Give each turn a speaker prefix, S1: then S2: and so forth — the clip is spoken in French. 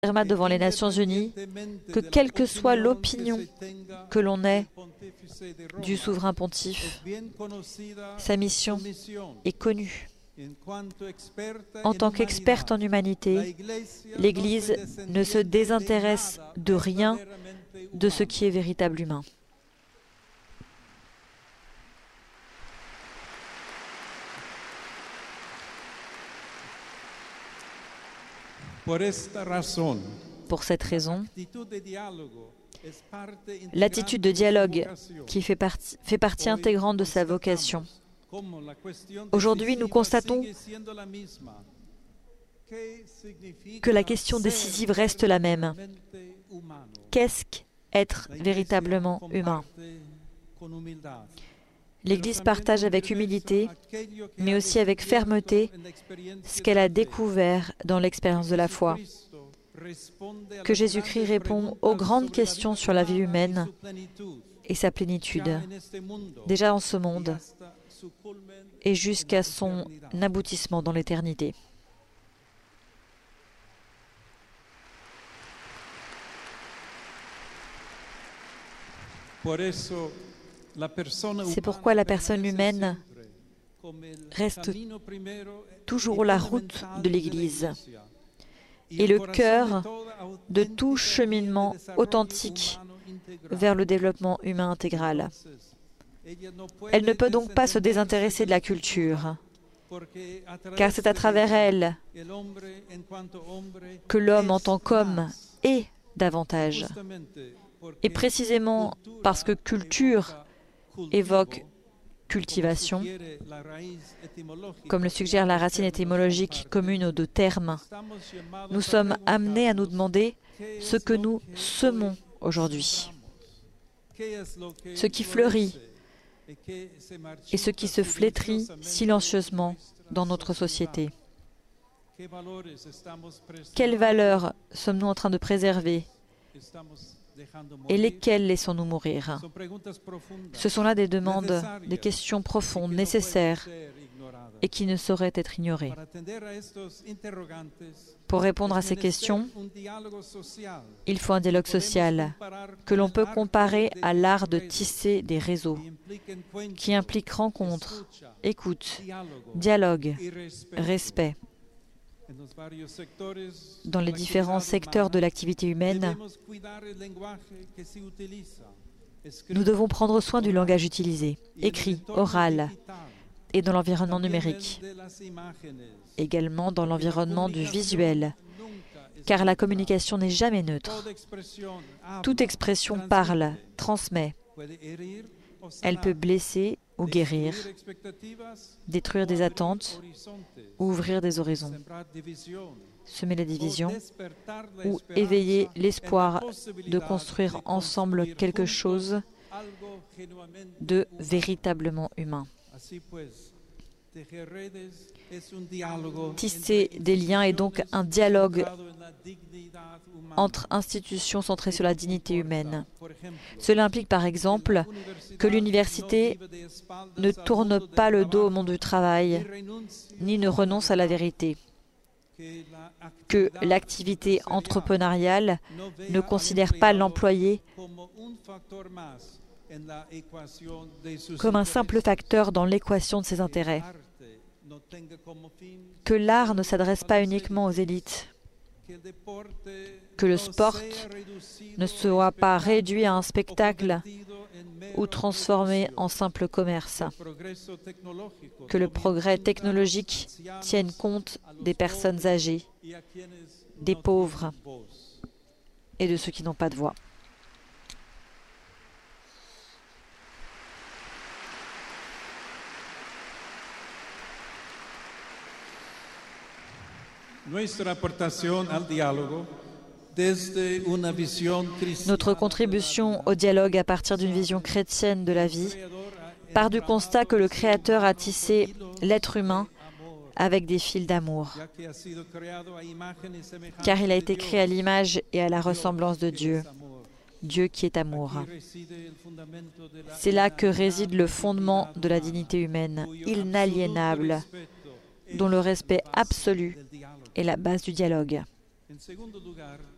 S1: affirma devant les Nations Unies que quelle que soit l'opinion que l'on ait du souverain pontife, sa mission est connue. En tant qu'experte en humanité, l'Église ne se désintéresse de rien de ce qui est véritable humain. Pour cette raison, l'attitude de dialogue qui fait partie intégrante de sa vocation. Aujourd'hui, nous constatons que la question décisive reste la même. Qu'est-ce qu'être véritablement humain? L'Église partage avec humilité, mais aussi avec fermeté, ce qu'elle a découvert dans l'expérience de la foi. Que Jésus-Christ répond aux grandes questions sur la vie humaine et sa plénitude, déjà en ce monde et jusqu'à son aboutissement dans l'éternité. C'est pourquoi la personne humaine reste toujours la route de l'Église et le cœur de tout cheminement authentique vers le développement humain intégral. Elle ne peut donc pas se désintéresser de la culture, car c'est à travers elle que l'homme en tant qu'homme est davantage. Et précisément parce que culture évoque cultivation, comme le suggère la racine étymologique commune aux deux termes, nous sommes amenés à nous demander ce que nous semons aujourd'hui, ce qui fleurit et ce qui se flétrit silencieusement dans notre société. Quelles valeurs sommes-nous en train de préserver et lesquelles laissons-nous mourir? Ce sont là des demandes, des questions profondes, nécessaires et qui ne sauraient être ignorées. Pour répondre à ces questions, il faut un dialogue social que l'on peut comparer à l'art de tisser des réseaux, qui implique rencontre, écoute, dialogue, respect. Dans les différents secteurs de l'activité humaine, nous devons prendre soin du langage utilisé, écrit, oral, et dans l'environnement numérique, également dans l'environnement du visuel, car la communication n'est jamais neutre. Toute expression parle, transmet. Elle peut blesser ou guérir, détruire des attentes ou ouvrir des horizons, semer la division ou éveiller l'espoir de construire ensemble quelque chose de véritablement humain. Tisser des liens est donc un dialogue entre institutions centrées sur la dignité humaine. Cela implique par exemple que l'université ne tourne pas le dos au monde du travail, ni ne renonce à la vérité, que l'activité entrepreneuriale ne considère pas l'employé comme un simple facteur dans l'équation de ses intérêts, que l'art ne s'adresse pas uniquement aux élites, que le sport ne soit pas réduit à un spectacle ou transformé en simple commerce, que le progrès technologique tienne compte des personnes âgées, des pauvres et de ceux qui n'ont pas de voix. Notre contribution au dialogue à partir d'une vision chrétienne de la vie part du constat que le Créateur a tissé l'être humain avec des fils d'amour, car il a été créé à l'image et à la ressemblance de Dieu, Dieu qui est amour. C'est là que réside le fondement de la dignité humaine, inaliénable, dont le respect absolu est la base du dialogue.